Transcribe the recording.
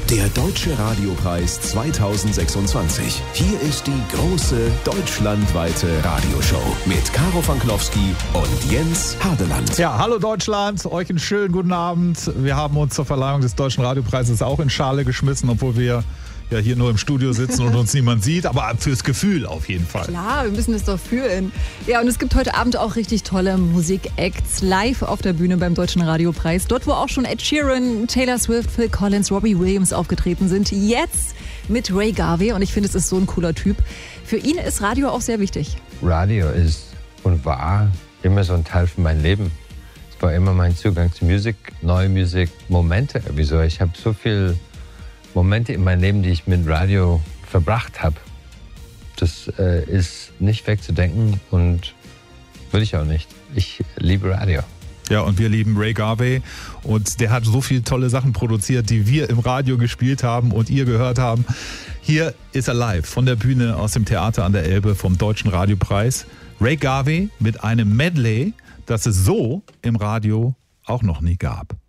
Der Deutsche Radiopreis 2026. Hier ist die große deutschlandweite Radioshow mit Caro Fanklowski und Jens Hardeland. Ja, hallo Deutschland, euch einen schönen guten Abend. Wir haben uns zur Verleihung des Deutschen Radiopreises auch in Schale geschmissen, obwohl wir ja hier nur im Studio sitzen und uns niemand sieht, aber fürs Gefühl auf jeden Fall. Klar, wir müssen das doch fühlen. Ja, und es gibt heute Abend auch richtig tolle Musik-Acts live auf der Bühne beim Deutschen Radiopreis. Dort, wo auch schon Ed Sheeran, Taylor Swift, Phil Collins, Robbie Williams aufgetreten sind. Jetzt mit Ray Garvey und ich finde, es ist so ein cooler Typ. Für ihn ist Radio auch sehr wichtig. Radio ist und war immer so ein Teil von meinem Leben. Es war immer mein Zugang zu Musik, neue Musik, Momente. Wieso? Ich habe so viele Momente in meinem Leben, die ich mit Radio verbracht habe. Das ist nicht wegzudenken und würde ich auch nicht. Ich liebe Radio. Ja, und wir lieben Ray Garvey und der hat so viele tolle Sachen produziert, die wir im Radio gespielt haben und ihr gehört haben. Hier ist er live von der Bühne aus dem Theater an der Elbe vom Deutschen Radiopreis. Ray Garvey mit einem Medley, das es so im Radio auch noch nie gab.